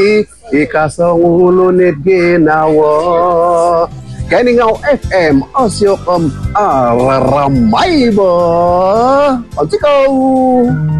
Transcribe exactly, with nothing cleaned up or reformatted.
Ikasong ulunit ginawa. Kaningaw F M, Osyo Kam Araramay ba? Pagsikaw!